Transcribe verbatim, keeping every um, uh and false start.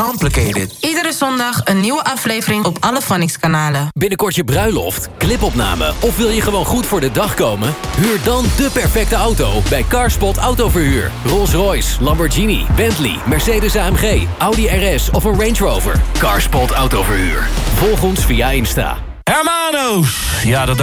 Complicated. Iedere zondag een nieuwe aflevering op alle Phonics-kanalen. Binnenkort je bruiloft, clipopname of wil je gewoon goed voor de dag komen? Huur dan de perfecte auto bij Carspot Autoverhuur. Rolls-Royce, Lamborghini, Bentley, Mercedes A M G, Audi R S of een Range Rover. Carspot Autoverhuur. Volg ons via Insta. Hermanos! Ja, dat